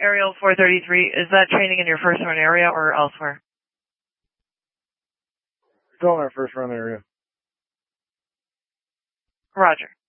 Aerial 433, is that training in your first run area or elsewhere? It's all in our first run area. Roger.